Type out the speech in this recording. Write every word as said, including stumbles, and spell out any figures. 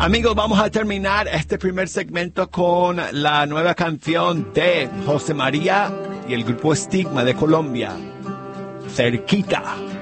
Amigos, vamos a terminar este primer segmento con la nueva canción de José María y el grupo Estigma de Colombia, Cerquita.